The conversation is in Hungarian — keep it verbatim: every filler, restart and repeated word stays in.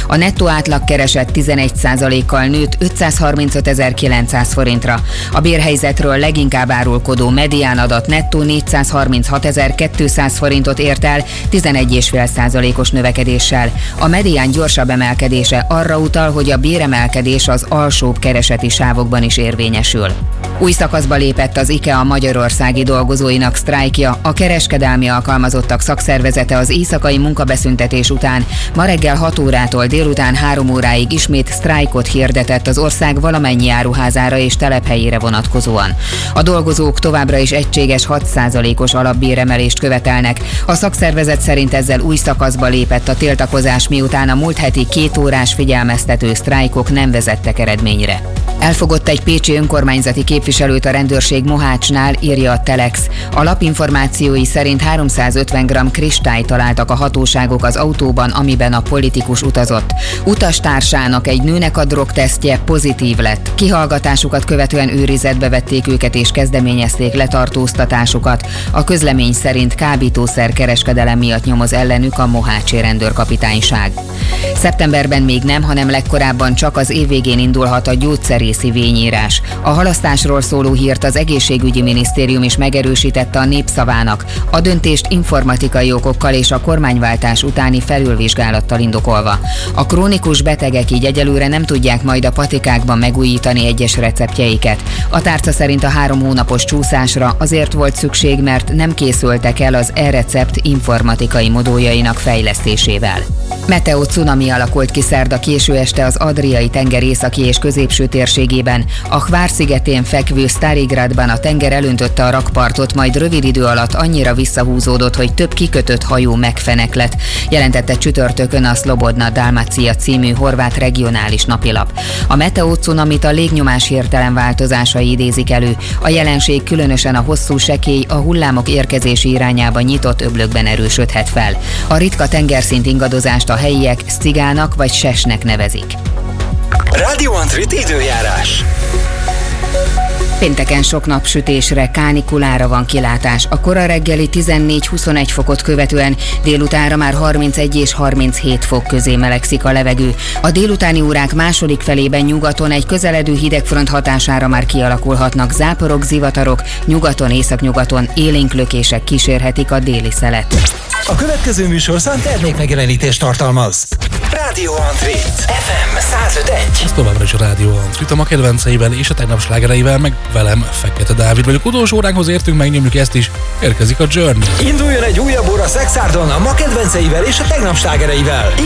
A nettó átlagkereset tizenegy százalékkal nőtt ötszázharmincötezer-kilencszáz forintra. A bérhelyzetről leginkább árulkodó mediánadat nettó négyszázharminchatezer-kétszáz forintot ért el tizenegy egész öt százalékos növekedéssel. A medián gyorsabb emelkedése arra utal, hogy a béremelkedés az alsóbb kereseti sávokban is érvényesül. Új szakaszba lépett az IKEA magyarországi dolgozóinak sztrájkja. A kereskedelmi alkalmazottak szakszervezete az éjszakai munkabeszüntetés után ma reggel hat órától délután három óráig ismét sztrájkot hirdetett az ország valamennyi áruházára és telephelyére vonatkozóan. A dolgozók továbbra is egységes hat százalékos alapbéremelést követelnek. A szakszervezet szerint ezzel új szakaszba lépett a tiltakozás, miután a múlt heti két órás figyelmeztető sztrájkok nem vezettek eredményre. Elfogott egy pécsi önkormányzati képviselőt a rendőrség Mohácsnál, írja a Telex. A lap információi szerint háromszázötven gramm kristályt találtak a hatóságok az autóban, amiben a politikus utazott. Utastársának, egy nőnek a drogtesztje pozitív lett. Kihallgatásukat követően őrizetbe vették őket és kezdeményezték letartóztatásukat. A közlemény szerint kábítószer kereskedelem miatt nyomoz ellenük a mohácsi rendőrkapitányság. Szeptemberben még nem, hanem legkorábban csak az év végén indulhat a gyógyszerészi vényírás. A halasztásról szóló hírt az egészségügyi minisztérium is megerősítette a Népszavának, a döntést informatikai okokkal és a kormányváltás utáni felülvizsgálattal indokolva. A krónikus betegek így egyelőre nem tudják majd a patikákban megújítani egyes receptjeiket. A tárca szerint a három hónapos csúszásra azért volt szükség, mert nem készültek el az e-recept informatikai moduljainak fejlesztésével. Meteo cunami alakult ki szerda késő este az Adriai tenger északi és középső térségében. A Hvár szigetén fekvő Starigradban a tenger elöntötte a rakpartot, majd rövid idő alatt annyira visszahúzódott, hogy több kikötött hajó megfeneklett, jelentette csütörtökön a Slobodna Dalmácia című horvát regionális napilap. A meteo cunamit a légnyomás hirtelen változásai idézik elő. A jelenség különösen a hosszú sekély, a hullámok érkezési irányába nyitott öblökben erősödhet fel. A ritka tengerszint ingadozást a helyiek szigának vagy sesnek nevezik. Radio Antrit időjárás. Pénteken sok napsütésre, kánikulára van kilátás. A kora reggeli tizennégy-huszonegy fokot követően délutánra már harmincegy és harminchét fok közé melegszik a levegő. A délutáni órák második felében nyugaton egy közeledő hidegfront hatására már kialakulhatnak záporok, zivatarok, nyugaton, északnyugaton élénk lökések kísérhetik a déli szelet. A következő műsorszám termékmegjelenítést tartalmaz. Radio Antrit ef em száz öt egy. Ez továbbra is a Radio Antrit, a ma kedvenceivel és a tegnap slágereivel, meg velem, Fekete Dávid vagyok. Utolsó óránkhoz értünk, megnyomjuk ezt is, érkezik a Journey. Induljon egy újabb óra Szexárdon a ma kedvenceivel és a tegnap slágereivel.